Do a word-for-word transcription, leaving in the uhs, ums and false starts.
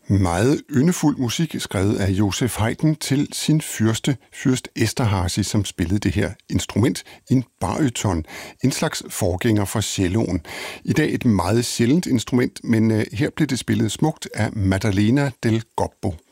Meget yndefuld musik skrevet af Joseph Haydn til sin fyrste, fyrst Esterházy, som spillede det her instrument, en baryton, en slags forgænger for celloen. I dag et meget sjældent instrument, men her blev det spillet smukt af Maddalena del Gobbo.